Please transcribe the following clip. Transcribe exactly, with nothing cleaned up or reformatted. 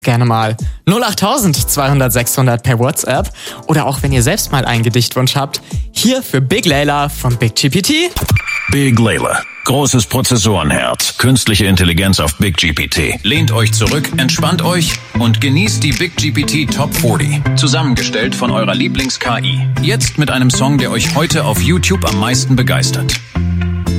Gerne mal null acht zweihundert sechshundert per WhatsApp oder auch wenn ihr selbst mal einen Gedichtwunsch habt, hier für Big Layla von Big G P T. Big Layla. Großes Prozessorenherz. Künstliche Intelligenz auf Big G P T. Lehnt euch zurück, entspannt euch und genießt die Big G P T Top vierzig. Zusammengestellt von eurer Lieblings-K I. Jetzt mit einem Song, der euch heute auf YouTube am meisten begeistert.